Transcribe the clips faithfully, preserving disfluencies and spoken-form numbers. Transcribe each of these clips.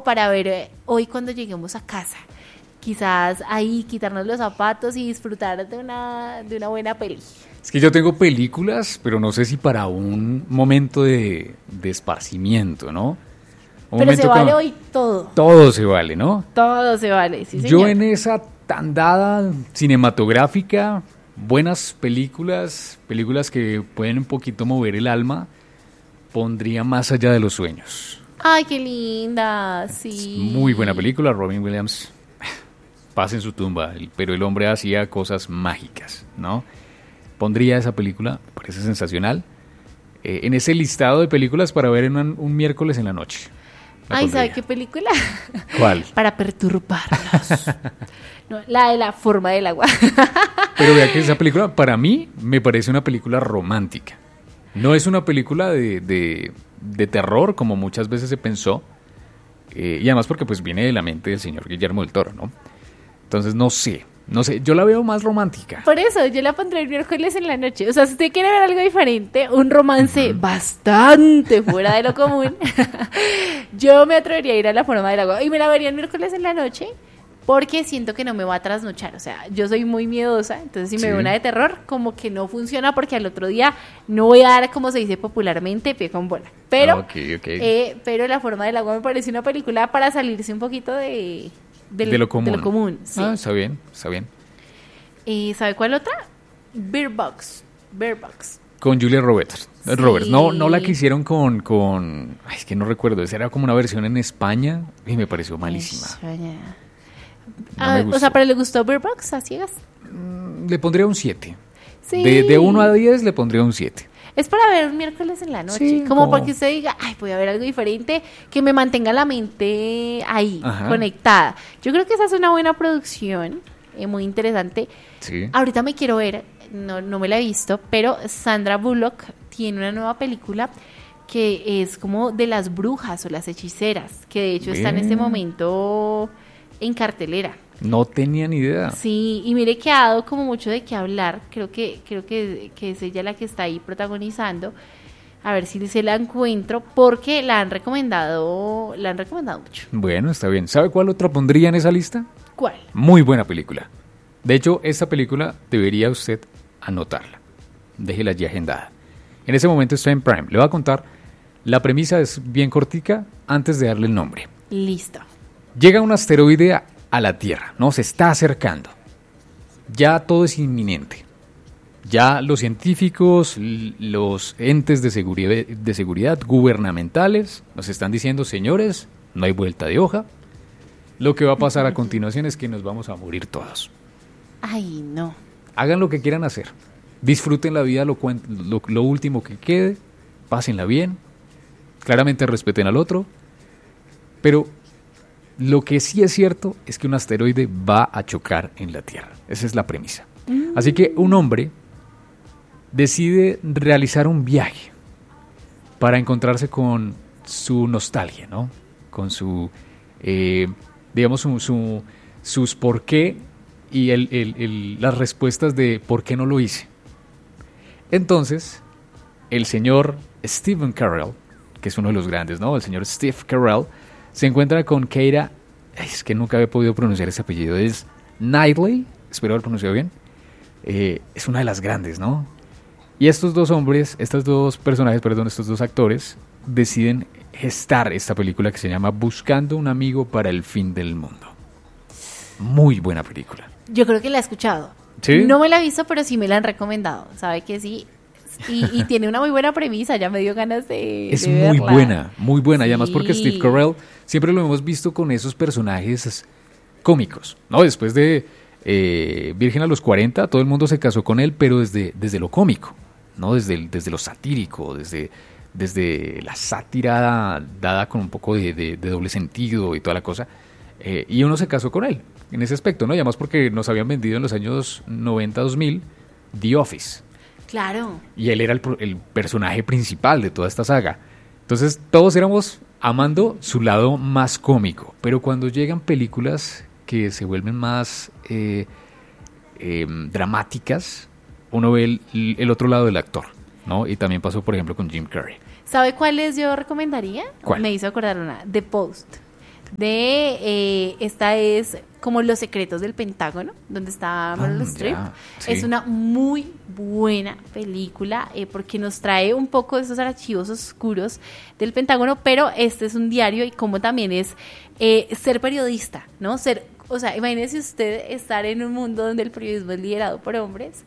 para ver eh, hoy cuando lleguemos a casa. Quizás ahí quitarnos los zapatos y disfrutar de una, de una buena peli. Es que yo tengo películas, pero no sé si para un momento de, de esparcimiento, ¿no? Un Pero se vale que, hoy todo. Todo se vale, ¿no? Todo se vale, sí, señor. Yo en esa tandada cinematográfica, buenas películas, películas que pueden un poquito mover el alma, pondría Más allá de los sueños. Ay, qué linda, sí. Muy buena película, Robin Williams, paz en su tumba, pero el hombre hacía cosas mágicas, ¿no? Pondría esa película, me parece sensacional, eh, en ese listado de películas para ver en un, un miércoles en la noche. La Ay, pondría. ¿sabe qué película? ¿Cuál? Para perturbarlos. No, la de La forma del agua. Pero vea que esa película, para mí, me parece una película romántica. No es una película de, de, de terror, como muchas veces se pensó. Eh, y además porque pues viene de la mente del señor Guillermo del Toro, ¿no? Entonces, no sé. No sé, yo la veo más romántica. Por eso, yo la pondré el miércoles en la noche. O sea, si usted quiere ver algo diferente, un romance uh-huh. bastante fuera de lo común, yo me atrevería a ir a La forma del agua. Y me la vería el miércoles en la noche, porque siento que no me va a trasnochar. O sea, yo soy muy miedosa, entonces si me sí. veo una de terror, como que no funciona, porque al otro día no voy a dar, como se dice popularmente, pie con bola. Pero, okay, okay. Eh, pero La forma del agua me parece una película para salirse un poquito de... Del, de lo común. De lo común, sí. Ah, está bien, está bien. ¿Y sabe cuál otra? Bird Box. Bird Box. Con Julia Roberts. Sí. Roberts. No, no la que hicieron con, con... Ay, es que no recuerdo. Esa era como una versión en España y me pareció malísima. España. No ah, o sea, ¿pero le gustó Bird Box a ciegas? Mm, le pondría un siete. Sí. De, de uno a diez le pondría un siete. Es para ver un miércoles en la noche, sí, como, como para que usted diga, ay, voy a ver algo diferente, que me mantenga la mente ahí, Ajá. conectada. Yo creo que esa es una buena producción, eh, muy interesante. Sí. Ahorita me quiero ver, no, no me la he visto, pero Sandra Bullock tiene una nueva película que es como de las brujas o las hechiceras, que de hecho Bien. está en este momento en cartelera. No tenía ni idea. Sí, y mire que ha dado como mucho de qué hablar. Creo que creo que, que es ella la que está ahí protagonizando. A ver si se la encuentro, porque la han recomendado, la han recomendado mucho. Bueno, está bien. ¿Sabe cuál otra pondría en esa lista? ¿Cuál? Muy buena película. De hecho, esta película debería usted anotarla. Déjela ya agendada. En ese momento está en Prime. Le voy a contar. La premisa es bien cortica antes de darle el nombre. Listo. Llega un asteroide a a la Tierra, ¿no? Se está acercando. Ya todo es inminente. Ya los científicos, los entes de seguridad, de seguridad gubernamentales nos están diciendo, señores, no hay vuelta de hoja. Lo que va a pasar a continuación es que nos vamos a morir todos. Ay, no. Hagan lo que quieran hacer. Disfruten la vida, lo, lo, lo último que quede. Pásenla bien. Claramente respeten al otro. Pero lo que sí es cierto es que un asteroide va a chocar en la Tierra. Esa es la premisa. Mm. Así que un hombre decide realizar un viaje para encontrarse con su nostalgia, ¿no? Con su, eh, digamos, su, su, sus por qué y el, el, el, las respuestas de por qué no lo hice. Entonces, el señor Stephen Carell, que es uno de los grandes, ¿no? El señor Steve Carell, se encuentra con Keira, es que nunca había podido pronunciar ese apellido, es Knightley, espero haber pronunciado bien, eh, es una de las grandes, ¿no? Y estos dos hombres, estos dos personajes, perdón, estos dos actores, deciden gestar esta película que se llama Buscando un amigo para el fin del mundo. Muy buena película. Yo creo que la he escuchado. ¿Sí? No me la he visto, pero sí me la han recomendado, ¿sabe que sí? Y, y tiene una muy buena premisa, ya me dio ganas de Es de muy verla. buena, muy buena. Sí. Y además porque Steve Carell siempre lo hemos visto con esos personajes cómicos, ¿no? Después de eh, Virgen a los cuarenta, todo el mundo se casó con él, pero desde, desde lo cómico, ¿no? Desde, el, desde lo satírico, desde, desde la sátira dada con un poco de, de, de doble sentido y toda la cosa. Eh, y uno se casó con él en ese aspecto, ¿no? Y además porque nos habían vendido en los años noventa, dos mil The Office. Claro. Y él era el, el personaje principal de toda esta saga. Entonces todos éramos amando su lado más cómico. Pero cuando llegan películas que se vuelven más eh, eh, dramáticas, uno ve el, el otro lado del actor, ¿no? Y también pasó, por ejemplo, con Jim Carrey. ¿Sabe cuáles yo recomendaría? ¿Cuál? Me hizo acordar una, The Post. de eh, esta es como Los secretos del Pentágono, donde está Meryl Ah, Streep. ya, sí. Es una muy buena película eh, porque nos trae un poco de esos archivos oscuros del Pentágono, pero este es un diario y como también es eh, ser periodista, ¿no? Ser, o sea, imagínese usted estar en un mundo donde el periodismo es liderado por hombres.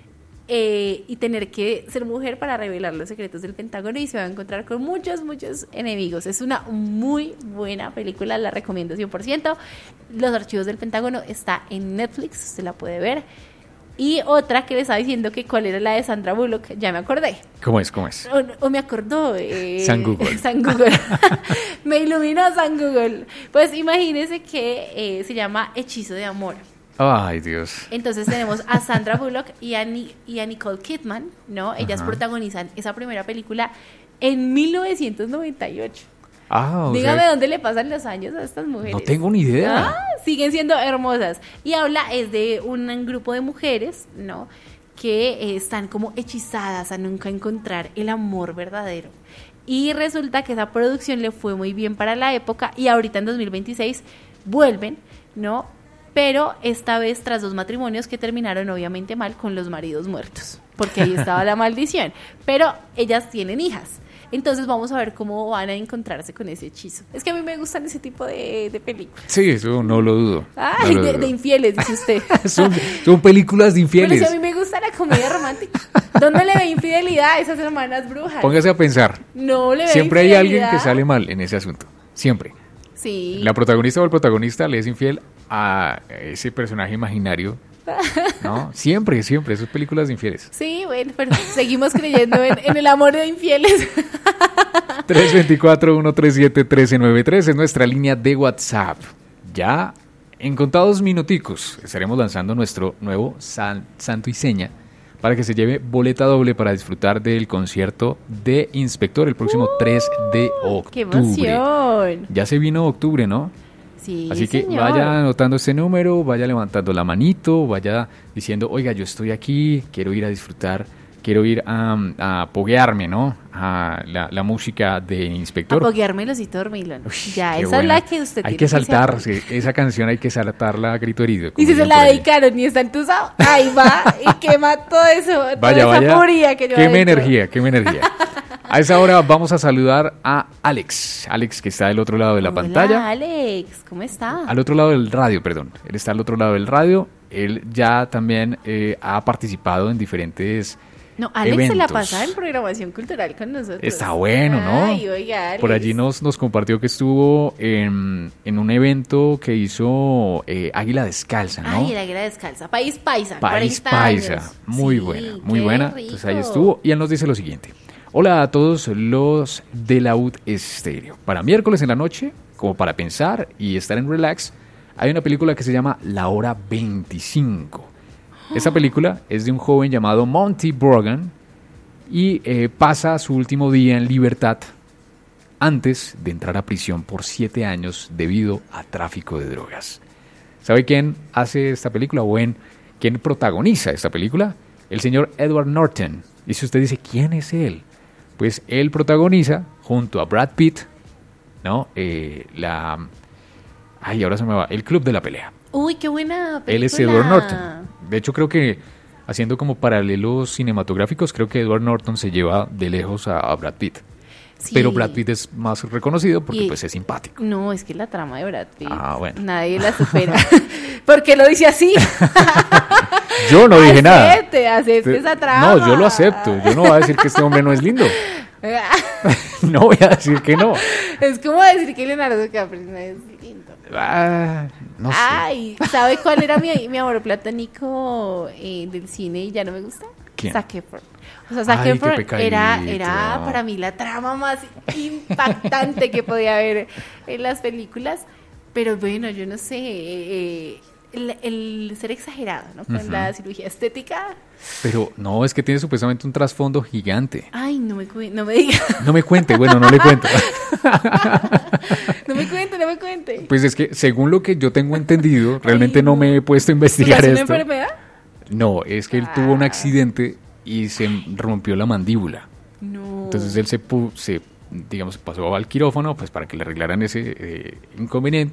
Eh, y tener que ser mujer para revelar los secretos del Pentágono y se va a encontrar con muchos, muchos enemigos. Es una muy buena película, la recomiendo cien por ciento. Los archivos del Pentágono está en Netflix, usted la puede ver. Y otra que le estaba diciendo que cuál era la de Sandra Bullock, ya me acordé. ¿Cómo es? ¿Cómo es? O, o me acordó. Eh, San Google. San Google. Me iluminó San Google. Pues imagínese que eh, se llama Hechizo de Amor. Ay, Dios. Entonces tenemos a Sandra Bullock y a, Ni- y a Nicole Kidman, ¿no? Ellas Ajá. protagonizan esa primera película en mil novecientos noventa y ocho. Ah, o Dígame sea, dónde le pasan los años a estas mujeres. no tengo ni idea. Ah, siguen siendo hermosas. Y habla es de un grupo de mujeres, ¿no? Que eh, están como hechizadas a nunca encontrar el amor verdadero. Y resulta que esa producción le fue muy bien para la época y ahorita en dos mil veintiséis vuelven, ¿no? Pero esta vez tras dos matrimonios que terminaron obviamente mal con los maridos muertos, porque ahí estaba la maldición. Pero ellas tienen hijas. Entonces vamos a ver cómo van a encontrarse con ese hechizo. Es que a mí me gustan ese tipo de, de películas. Sí, eso no lo dudo. Ay, No lo de, dudo. de infieles, dice usted. son, son películas de infieles. Pero si a mí me gusta la comedia romántica. ¿Dónde le ve infidelidad a esas hermanas brujas? Póngase a pensar. No le ve Siempre hay alguien infidelidad. que sale mal en ese asunto. Siempre. Sí. La protagonista o el protagonista le es infiel a ese personaje imaginario. ¿No? Siempre, siempre. Esas películas de infieles. Sí, bueno, pero seguimos creyendo en, en el amor de infieles. tres dos cuatro, uno tres siete, uno tres nueve tres es nuestra línea de WhatsApp. Ya en contados minuticos estaremos lanzando nuestro nuevo san- santo y seña para que se lleve boleta doble para disfrutar del concierto de Inspector el próximo tres de ¡Qué octubre. emoción! Ya se vino octubre, ¿no? Sí, Así que señor. vaya anotando este número, vaya levantando la manito, vaya diciendo, oiga, yo estoy aquí, quiero ir a disfrutar, quiero ir a, a poguearme, ¿no? A la, la música de Inspector. Apoguearme el osito dormilón. Uy, Ya, qué esa buena. es la que usted Hay tiene que ser. saltar, sí, esa canción hay que saltarla a grito herido. Y como si se dicen la por ahí. dedicaron y está entusado, ahí va y quema todo eso, Vaya, toda esa vaya, furia que yo queme energía, queme energía. A esa hora vamos a saludar a Alex, Alex que está del otro lado de la Hola, pantalla. Alex, ¿cómo está? Al otro lado del radio, perdón. Él está al otro lado del radio. Él ya también eh, ha participado en diferentes No, Alex se la eventos. pasa en programación cultural con nosotros. Está bueno, ¿no? Ay, oiga, Alex. Por allí nos, nos compartió que estuvo en, en un evento que hizo eh, Águila Descalza, ¿no? Ay, el águila descalza. País paisa. País cuarenta Paisa. años. Muy Sí, buena, muy qué buena. rico. Entonces ahí estuvo. Y él nos dice lo siguiente. Hola a todos los de la U D Estéreo. Para miércoles en la noche, como para pensar y estar en relax, hay una película que se llama La Hora veinticinco. Esta película es de un joven llamado Monty Brogan y eh, pasa su último día en libertad antes de entrar a prisión por siete años debido a tráfico de drogas. ¿Sabe quién hace esta película o en quién protagoniza esta película? El señor Edward Norton. Y si usted dice, ¿quién es él? Pues él protagoniza junto a Brad Pitt, ¿no? Eh, la... Ay, ahora se me va. El Club de la Pelea. Uy, qué buena película. Él es Edward Norton. De hecho, creo que haciendo como paralelos cinematográficos, creo que Edward Norton se lleva de lejos a, a Brad Pitt. Sí. Pero Brad Pitt es más reconocido porque Y- pues es simpático. No, es que la trama de Brad Pitt. Ah, bueno. Nadie la supera. ¿Por qué lo dice así? Yo no dije nada. Acepte, acepte esa trama. No, yo lo acepto. Yo no voy a decir que este hombre no es lindo. No voy a decir que no. Es como decir que Leonardo DiCaprio no es lindo. Ah, no sé. Ay, ¿sabe cuál era mi, mi amor platónico eh, del cine y ya no me gusta? ¿Quién? Zac Efron. O sea, Zac Ay, qué Efron pecadito. era, era para mí la trama más impactante que podía haber en las películas. Pero bueno, yo no sé, eh, el, el ser exagerado, ¿no? Con Ujú. la cirugía estética. Pero no, es que tiene supuestamente un trasfondo gigante. Ay, no me, cu- no me diga. No me cuente, bueno, no le cuento. No me cuente, no me cuente. Pues es que según lo que yo tengo entendido, realmente Ay, no no. me he puesto a ¿Es investigar una esto. enfermedad? No, es que él tuvo un Ah. accidente y se rompió la mandíbula. No. Entonces él se, pu- se digamos, pasó al quirófano pues para que le arreglaran ese eh, inconveniente.